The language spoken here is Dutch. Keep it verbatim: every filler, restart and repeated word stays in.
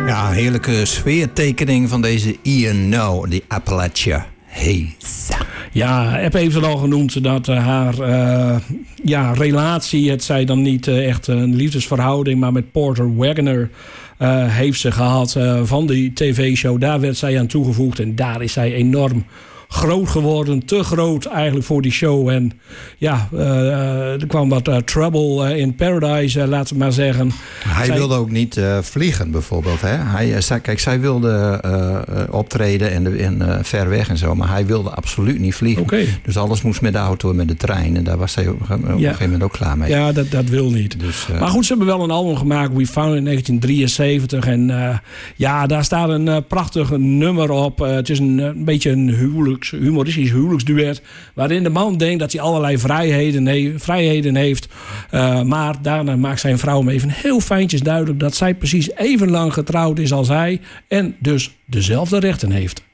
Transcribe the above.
Ja, een heerlijke sfeertekening van deze Ian No, die Appalachia Haze. Ja, heb even al genoemd dat uh, haar uh, ja, relatie, het zij dan niet uh, echt een liefdesverhouding, maar met Porter Wagoner uh, heeft ze gehad uh, van die tv-show. Daar werd zij aan toegevoegd en daar is zij enorm groot geworden, te groot eigenlijk voor die show. En ja, uh, er kwam wat uh, trouble uh, in paradise, uh, laten we maar zeggen. Hij zij... wilde ook niet uh, vliegen bijvoorbeeld. Hè? Hij, uh, zij, kijk, zij wilde uh, optreden en, en uh, ver weg en zo, maar hij wilde absoluut niet vliegen. Okay. Dus alles moest met de auto en met de trein. En daar was hij op, op ja. een gegeven moment ook klaar mee. Ja, dat, dat wil niet. Dus, uh... Maar goed, ze hebben wel een album gemaakt, We Found in negentien drieënzeventig. En uh, ja, daar staat een uh, prachtig nummer op. Uh, het is een, een beetje een huwelijk humoristisch huwelijksduet, waarin de man denkt dat hij allerlei vrijheden, he- vrijheden heeft. Uh, maar daarna maakt zijn vrouw hem even heel fijntjes duidelijk dat zij precies even lang getrouwd is als hij en dus dezelfde rechten heeft.